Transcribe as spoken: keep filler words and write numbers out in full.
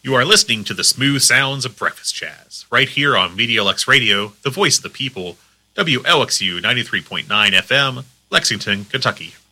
You are listening to the smooth sounds of breakfast jazz, right here on Media Lux Radio, the voice of the people, W L X U ninety-three point nine F M, Lexington, Kentucky.